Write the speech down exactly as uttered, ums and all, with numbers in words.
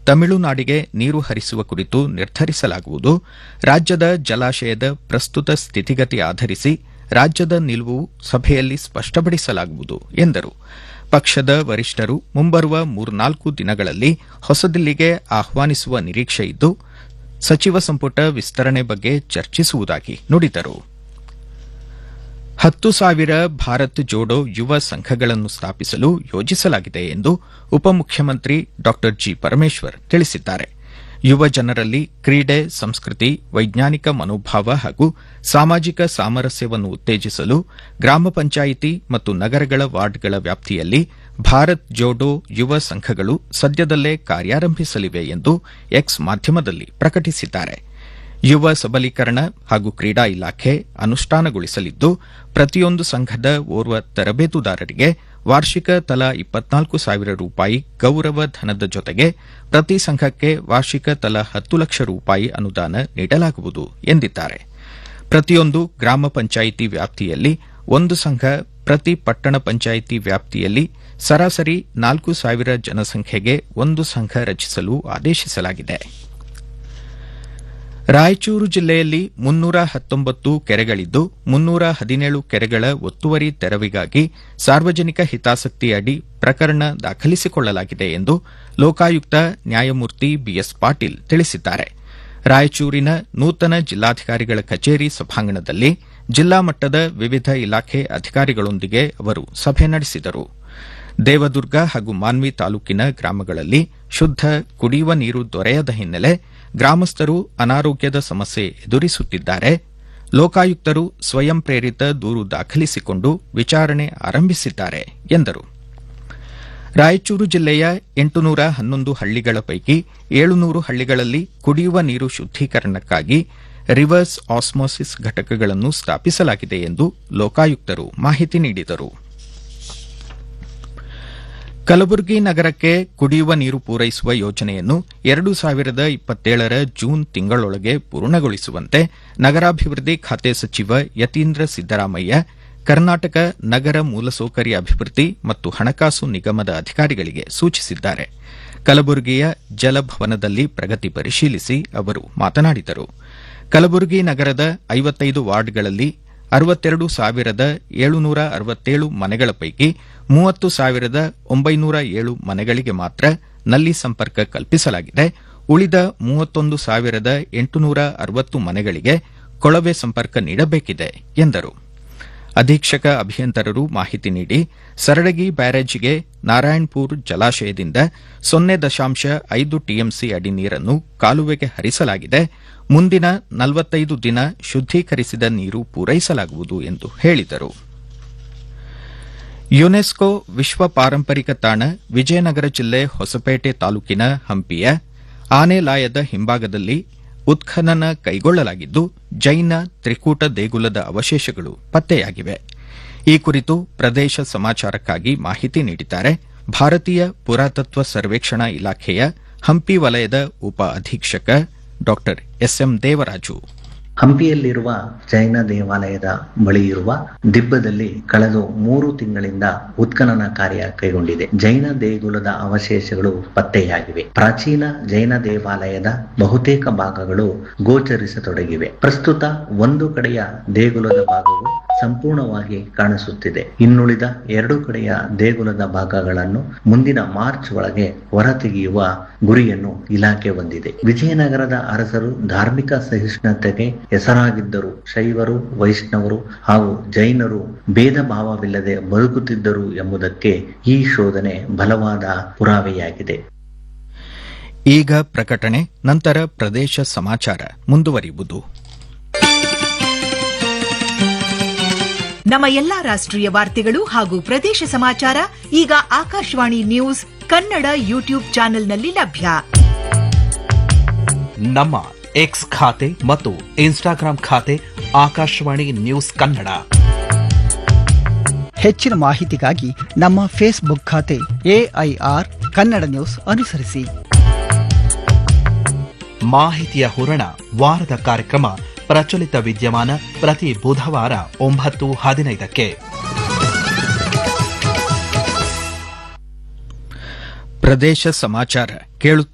ತಮಿಳುನಾಡಿಗೆ ನೀರು ಹರಿಸುವ ಕುರಿತು ನಿರ್ಧರಿಸಲಾಗುವುದು. ರಾಜ್ಯದ ಜಲಾಶಯದ ಪ್ರಸ್ತುತ ಸ್ಥಿತಿಗತಿ ಆಧರಿಸಿ ರಾಜ್ಯದ ನಿಲುವು ಸಭೆಯಲ್ಲಿ ಸ್ಪಷ್ಟಪಡಿಸಲಾಗುವುದು ಎಂದರು. ಪಕ್ಷದ ವರಿಷ್ಠರು ಮುಂಬರುವ ಮೂರ್ನಾಲ್ಕು ದಿನಗಳಲ್ಲಿ ಹೊಸದಿಲ್ಲಿಗೆ ಆಹ್ವಾನಿಸುವ ನಿರೀಕ್ಷೆ ಇದ್ದು ಸಚಿವ ಸಂಪುಟ ವಿಸ್ತರಣೆ ಬಗ್ಗೆ ಚರ್ಚಿಸುವುದಾಗಿ ನುಡಿದರು. ಹತ್ತು ಸಾವಿರ ಭಾರತ್ ಜೋಡೋ ಯುವ ಸಂಘಗಳನ್ನು ಸ್ಥಾಪಿಸಲು ಯೋಜಿಸಲಾಗಿದೆ ಎಂದು ಉಪಮುಖ್ಯಮಂತ್ರಿ ಡಾ ಜಿ ಪರಮೇಶ್ವರ್ ತಿಳಿಸಿದ್ದಾರೆ. ಯುವ ಜನರಲ್ಲಿ ಕ್ರೀಡೆ, ಸಂಸ್ಕೃತಿ, ವೈಜ್ಞಾನಿಕ ಮನೋಭಾವ ಹಾಗೂ ಸಾಮಾಜಿಕ ಸಾಮರಸ್ಯವನ್ನು ಉತ್ತೇಜಿಸಲು ಗ್ರಾಮ ಪಂಚಾಯಿತಿ ಮತ್ತು ನಗರಗಳ ವಾರ್ಡ್ಗಳ ವ್ಯಾಪ್ತಿಯಲ್ಲಿ ಭಾರತ್ ಜೋಡೋ ಯುವ ಸಂಘಗಳು ಸದ್ಯದಲ್ಲೇ ಕಾರ್ಯಾರಂಭಿಸಲಿವೆ ಎಂದು ಎಕ್ಸ್ ಮಾಧ್ಯಮದಲ್ಲಿ ಪ್ರಕಟಿಸಿದ್ದಾರೆ. ಯುವ ಸಬಲೀಕರಣ ಹಾಗೂ ಕ್ರೀಡಾ ಇಲಾಖೆ ಅನುಷ್ಠಾನಗೊಳಿಸಲಿದ್ದು ಪ್ರತಿಯೊಂದು ಸಂಘದ ಓರ್ವ ತರಬೇತುದಾರರಿಗೆ ವಾರ್ಷಿಕ ತಲಾ ಇಪ್ಪತ್ನಾಲ್ಕು ಸಾವಿರ ರೂಪಾಯಿ ಗೌರವ ಧನದ ಜೊತೆಗೆ ಪ್ರತಿ ಸಂಘಕ್ಕೆ ವಾರ್ಷಿಕ ತಲಾ ಹತ್ತು ಲಕ್ಷ ರೂಪಾಯಿ ಅನುದಾನ ನೀಡಲಾಗುವುದು ಎಂದಿದ್ದಾರೆ. ಪ್ರತಿಯೊಂದು ಗ್ರಾಮ ಪಂಚಾಯಿತಿ ವ್ಯಾಪ್ತಿಯಲ್ಲಿ ಒಂದು ಸಂಘ, ಪ್ರತಿ ಪಟ್ಟಣ ಪಂಚಾಯಿತಿ ವ್ಯಾಪ್ತಿಯಲ್ಲಿ ಸರಾಸರಿ ನಾಲ್ಕು ಸಾವಿರ ಜನಸಂಖ್ಯೆಗೆ ಒಂದು ಸಂಘ ರಚಿಸಲು ಆದೇಶಿಸಲಾಗಿದೆ. ರಾಯಚೂರು ಜಿಲ್ಲೆಯಲ್ಲಿ ಮುನ್ನೂರ ಹತ್ತೊಂಬತ್ತು ಕೆರೆಗಳಿದ್ದು ಮುನ್ನೂರ ಹದಿನೇಳು ಕೆರೆಗಳ ಒತ್ತುವರಿ ತೆರವಿಗಾಗಿ ಸಾರ್ವಜನಿಕ ಹಿತಾಸಕ್ತಿಯಡಿ ಪ್ರಕರಣ ದಾಖಲಿಸಿಕೊಳ್ಳಲಾಗಿದೆ ಎಂದು ಲೋಕಾಯುಕ್ತ ನ್ಯಾಯಮೂರ್ತಿ ಬಿಎಸ್ ಪಾಟೀಲ್ ತಿಳಿಸಿದ್ದಾರೆ. ರಾಯಚೂರಿನ ನೂತನ ಜಿಲ್ಲಾಧಿಕಾರಿಗಳ ಕಚೇರಿ ಸಭಾಂಗಣದಲ್ಲಿ ಜಿಲ್ಲಾ ಮಟ್ಟದ ವಿವಿಧ ಇಲಾಖೆ ಅಧಿಕಾರಿಗಳೊಂದಿಗೆ ಅವರು ಸಭೆ ನಡೆಸಿದರು. ದೇವದುರ್ಗ ಹಾಗೂ ಮಾನ್ವಿ ತಾಲೂಕಿನ ಗ್ರಾಮಗಳಲ್ಲಿ ಶುದ್ದ ಕುಡಿಯುವ ನೀರು ದೊರೆಯದ ಹಿನ್ನೆಲೆ ಗ್ರಾಮಸ್ಥರು ಅನಾರೋಗ್ಯದ ಸಮಸ್ಯೆ ಎದುರಿಸುತ್ತಿದ್ದಾರೆ. ಲೋಕಾಯುಕ್ತರು ಸ್ವಯಂ ಪ್ರೇರಿತ ದೂರು ದಾಖಲಿಸಿಕೊಂಡು ವಿಚಾರಣೆ ಆರಂಭಿಸಿದ್ದಾರೆ ಎಂದರು. ರಾಯಚೂರು ಜಿಲ್ಲೆಯ ಎಂಟುನೂರ ಹನ್ನೊಂದು ಹಳ್ಳಿಗಳ ಪೈಕಿ ಏಳುನೂರು ಹಳ್ಳಿಗಳಲ್ಲಿ ಕುಡಿಯುವ ನೀರು ಶುದ್ದೀಕರಣಕ್ಕಾಗಿ ರಿವರ್ಸ್ ಆಸ್ಮೋಸಿಸ್ ಘಟಕಗಳನ್ನು ಸ್ಥಾಪಿಸಲಾಗಿದೆ ಎಂದು ಲೋಕಾಯುಕ್ತರು ಮಾಹಿತಿ ನೀಡಿದರು. ಕಲಬುರಗಿ ನಗರಕ್ಕೆ ಕುಡಿಯುವ ನೀರು ಪೂರೈಸುವ ಯೋಜನೆಯನ್ನು ಎರಡು ಸಾವಿರದ ಇಪ್ಪತ್ತೇಳರ ಜೂನ್ ತಿಂಗಳೊಳಗೆ ಪೂರ್ಣಗೊಳಿಸುವಂತೆ ನಗರಾಭಿವೃದ್ಧಿ ಖಾತೆ ಸಚಿವ ಯತೀಂದ್ರ ಸಿದ್ದರಾಮಯ್ಯ ಕರ್ನಾಟಕ ನಗರ ಮೂಲಸೌಕರ್ಯ ಅಭಿವೃದ್ಧಿ ಮತ್ತು ಹಣಕಾಸು ನಿಗಮದ ಅಧಿಕಾರಿಗಳಿಗೆ ಸೂಚಿಸಿದ್ದಾರೆ. ಕಲಬುರಗಿಯ ಜಲಭವನದಲ್ಲಿ ಪ್ರಗತಿ ಪರಿಶೀಲಿಸಿ ಅವರು ಮಾತನಾಡಿದರು. ಕಲಬುರಗಿ ನಗರದ ಐವತ್ತೈದು ವಾರ್ಡ್ಗಳಲ್ಲಿ ಅರವತ್ತೆರಡು ಸಾವಿರದ ಏಳುನೂರ ಅರವತ್ತೇಳು ಮನೆಗಳ ಪೈಕಿ ಮೂವತ್ತು ಸಾವಿರದ ಒಂಬೈನೂರ ಏಳು ಮನೆಗಳಿಗೆ ಮಾತ್ರ ನಲ್ಲಿ ಸಂಪರ್ಕ ಕಲ್ಪಿಸಲಾಗಿದೆ. ಉಳಿದ ಮೂವತ್ತೊಂದು ಸಾವಿರದ ಎಂಟುನೂರ ಅರವತ್ತು ಮನೆಗಳಿಗೆ ಕೊಳವೆ ಸಂಪರ್ಕ ನೀಡಬೇಕಿದೆ ಎಂದರು. ಅಧೀಕ್ಷಕ ಅಭಿಯಂತರರು ಮಾಹಿತಿ ನೀಡಿ ಸರಡಗಿ ಬ್ಯಾರೇಜಿಗೆ ನಾರಾಯಣಪುರ ಜಲಾಶಯದಿಂದ ಸೊನ್ನೆ ದಶಾಂಶ ಐದು ಟಿಎಂಸಿ ಅಡಿ ನೀರನ್ನು ಕಾಲುವೆಗೆ ಹರಿಸಲಾಗಿದೆ. ಮುಂದಿನ ನಲವತ್ತೈದು ದಿನ ಶುದ್ದೀಕರಿಸಿದ ನೀರು ಪೂರೈಸಲಾಗುವುದು ಎಂದು ಹೇಳಿದರು. ಯುನೆಸ್ಕೋ ವಿಶ್ವ ಪಾರಂಪರಿಕ ತಾಣ ವಿಜಯನಗರ ಜಿಲ್ಲೆ ಹೊಸಪೇಟೆ ತಾಲೂಕಿನ ಹಂಪಿಯ ಆನೆಲಾಯದ ಹಿಂಭಾಗದಲ್ಲಿ ಉತ್ಖನನ ಕೈಗೊಳ್ಳಲಾಗಿದ್ದು ಜೈನ ತ್ರಿಕೂಟ ದೇಗುಲದ ಅವಶೇಷಗಳು ಪತ್ತೆಯಾಗಿವೆ. ಈ ಕುರಿತು ಪ್ರದೇಶ ಸಮಾಚಾರಕ್ಕಾಗಿ ಮಾಹಿತಿ ನೀಡಿದ್ದಾರೆ ಭಾರತೀಯ ಪುರಾತತ್ವ ಸರ್ವೇಕ್ಷಣಾ ಇಲಾಖೆಯ ಹಂಪಿ ವಲಯದ ಉಪ ಅಧೀಕ್ಷಕ ಡಾ ಎಸ್ಎಂ ದೇವರಾಜು. ಹಂಪಿಯಲ್ಲಿರುವ ಜೈನ ದೇವಾಲಯದ ಬಳಿ ಇರುವ ದಿಬ್ಬದಲ್ಲಿ ಕಳೆದ ಮೂರು ತಿಂಗಳಿಂದ ಉತ್ಖನನ ಕಾರ್ಯ ಕೈಗೊಂಡಿದೆ. ಜೈನ ದೇಗುಲದ ಅವಶೇಷಗಳು ಪತ್ತೆಯಾಗಿವೆ. ಪ್ರಾಚೀನ ಜೈನ ದೇವಾಲಯದ ಬಹುತೇಕ ಭಾಗಗಳು ಗೋಚರಿಸತೊಡಗಿವೆ. ಪ್ರಸ್ತುತ ಒಂದು ಕಡೆಯ ದೇಗುಲದ ಭಾಗವು ಸಂಪೂರ್ಣವಾಗಿ ಕಾಣಿಸುತ್ತಿದೆ. ಇನ್ನುಳಿದ ಎರಡು ಕಡೆಯ ದೇಗುಲದ ಭಾಗಗಳನ್ನು ಮುಂದಿನ ಮಾರ್ಚ್ ಒಳಗೆ ಹೊರತೆಗೆಯುವ ಗುರಿಯನ್ನು ಇಲಾಖೆ ಹೊಂದಿದೆ. ವಿಜಯನಗರದ ಅರಸರು ಧಾರ್ಮಿಕ ಸಹಿಷ್ಣುತೆಗೆ ಹೆಸರಾಗಿದ್ದರು. ಶೈವರು, ವೈಷ್ಣವರು ಹಾಗೂ ಜೈನರು ಭೇದ ಭಾವವಿಲ್ಲದೆ ಬದುಕುತ್ತಿದ್ದರು ಎಂಬುದಕ್ಕೆ ಈ ಶೋಧನೆ ಬಲವಾದ ಪುರಾವೆಯಾಗಿದೆ. ಈಗ ಪ್ರಕಟಣೆ, ನಂತರ ಪ್ರದೇಶ ಸಮಾಚಾರ ಮುಂದುವರಿಯುವುದು. ನಮ್ಮ ಎಲ್ಲಾ ರಾಷ್ಟ್ರೀಯ ವಾರ್ತೆಗಳು ಹಾಗೂ ಪ್ರದೇಶ ಸಮಾಚಾರ ಈಗ ಆಕಾಶವಾಣಿ ನ್ಯೂಸ್ ಕನ್ನಡ ಯೂಟ್ಯೂಬ್ ಚಾನೆಲ್ನಲ್ಲಿ ಲಭ್ಯ. ನಮ್ಮ ಎಕ್ಸ್ ಖಾತೆ ಮತ್ತು ಇನ್ಸ್ಟಾಗ್ರಾಂ ಖಾತೆ ಆಕಾಶವಾಣಿ ನ್ಯೂಸ್ ಕನ್ನಡ. ಹೆಚ್ಚಿನ ಮಾಹಿತಿಗಾಗಿ ನಮ್ಮ ಫೇಸ್ಬುಕ್ ಖಾತೆ ಎಐಆರ್ ಕನ್ನಡ ನ್ಯೂಸ್ ಅನುಸರಿಸಿ. ಮಾಹಿತಿಯ ಹೂರಣ ವಾರದ ಕಾರ್ಯಕ್ರಮ ಪ್ರಚಲಿತ ವಿದ್ಯಮಾನ ಪ್ರತಿ ಬುಧವಾರ ಒಂಬತ್ತು ಹದಿನೈದಕ್ಕೆ. ಪ್ರದೇಶ ಸಮಾಚಾರ ಕೇಳುತ್ತಾ